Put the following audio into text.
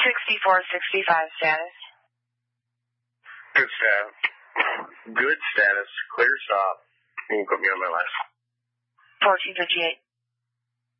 6465 status. Good status. Good status. Clear stop. You can put me on my list. 1458.